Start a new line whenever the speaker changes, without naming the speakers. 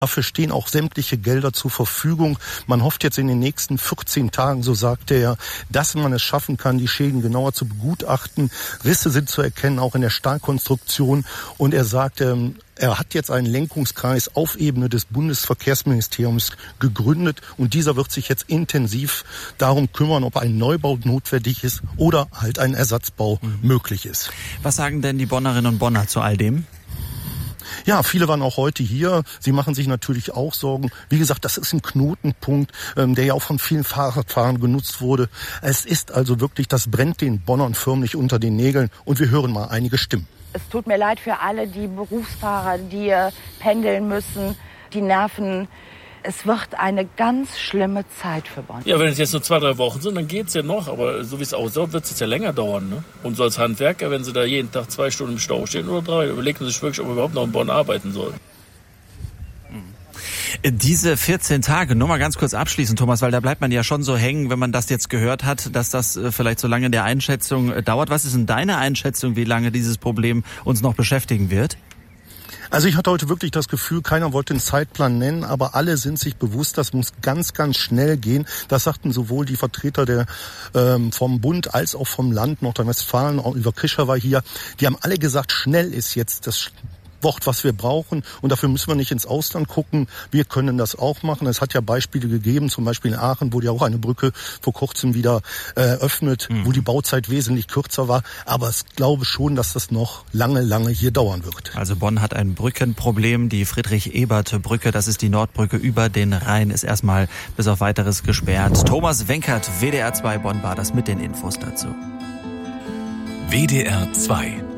Dafür stehen auch sämtliche Gelder zur Verfügung. Man hofft jetzt in den nächsten 14 Tagen, so sagte er, dass man es schaffen kann, die Schäden genauer zu begutachten. Risse sind zu erkennen, auch in der Stahlkonstruktion. Und er sagte, er hat jetzt einen Lenkungskreis auf Ebene des Bundesverkehrsministeriums gegründet. Und dieser wird sich jetzt intensiv darum kümmern, ob ein Neubau notwendig ist oder halt ein Ersatzbau möglich ist.
Was sagen denn die Bonnerinnen und Bonner zu all dem?
Ja, viele waren auch heute hier. Sie machen sich natürlich auch Sorgen. Wie gesagt, das ist ein Knotenpunkt, der ja auch von vielen Fahrradfahrern genutzt wurde. Es ist also wirklich, das brennt den Bonnern förmlich unter den Nägeln. Und wir hören mal einige Stimmen.
Es tut mir leid für alle die Berufsfahrer, die pendeln müssen, die Nerven. Es wird eine ganz schlimme Zeit für Bonn.
Ja, wenn es jetzt nur 2-3 Wochen sind, dann geht's ja noch. Aber so wie es aussieht, wird es jetzt ja länger dauern. Ne? Und so als Handwerker, wenn Sie da jeden Tag 2 Stunden im Stau stehen oder 3, überlegen Sie sich wirklich, ob man überhaupt noch in Bonn arbeiten soll.
Diese 14 Tage, nur mal ganz kurz abschließend, Thomas, weil da bleibt man ja schon so hängen, wenn man das jetzt gehört hat, dass das vielleicht so lange der Einschätzung dauert. Was ist denn deine Einschätzung, wie lange dieses Problem uns noch beschäftigen wird?
Also ich hatte heute wirklich das Gefühl, keiner wollte den Zeitplan nennen, aber alle sind sich bewusst, das muss ganz, ganz schnell gehen. Das sagten sowohl die Vertreter vom Bund als auch vom Land Nordrhein-Westfalen, auch Oliver Krischer war hier. Die haben alle gesagt, schnell ist jetzt das Wort, was wir brauchen. Und dafür müssen wir nicht ins Ausland gucken. Wir können das auch machen. Es hat ja Beispiele gegeben, zum Beispiel in Aachen wurde ja auch eine Brücke vor kurzem wieder eröffnet, wo die Bauzeit wesentlich kürzer war. Aber ich glaube schon, dass das noch lange, lange hier dauern wird.
Also Bonn hat ein Brückenproblem. Die Friedrich-Ebert-Brücke, das ist die Nordbrücke über den Rhein, ist erstmal bis auf Weiteres gesperrt. Thomas Wenkert, WDR 2 Bonn war das mit den Infos dazu.
WDR 2